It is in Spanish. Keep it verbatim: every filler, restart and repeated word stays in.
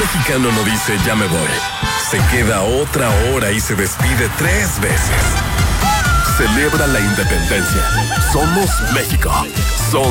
mexicano no dice ya me voy. Se queda otra hora y se despide tres veces. Celebra la independencia. Somos México.